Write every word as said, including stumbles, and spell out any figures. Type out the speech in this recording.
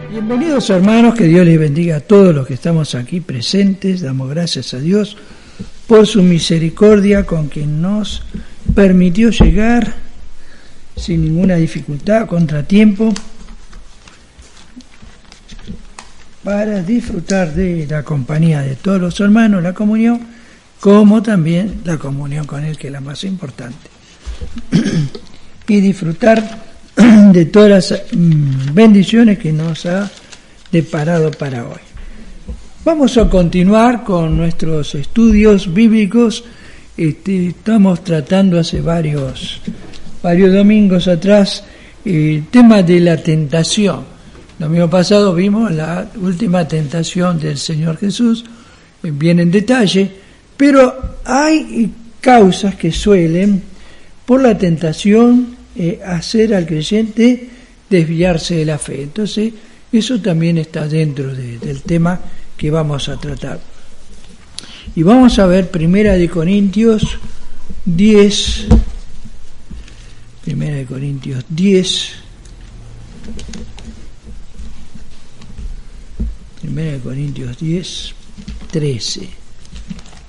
Bienvenidos hermanos, que Dios les bendiga a todos los que estamos aquí presentes. Damos gracias a Dios por su misericordia con quien nos permitió llegar sin ninguna dificultad, contratiempo, para disfrutar de la compañía de todos los hermanos, la comunión, como también la comunión con Él, que es la más importante, y disfrutar de todas las bendiciones que nos ha deparado para hoy. Vamos a continuar con nuestros estudios bíblicos. Este, estamos tratando hace varios, varios domingos atrás el tema de la tentación. El domingo pasado vimos la última tentación del Señor Jesús, bien en detalle, pero hay causas que suelen, por la tentación, eh, hacer al creyente desviarse de la fe. Entonces, eso también está dentro de, del tema que vamos a tratar. Y vamos a ver Primera de Corintios diez, Primera de Corintios diez, Primera de Corintios diez, trece.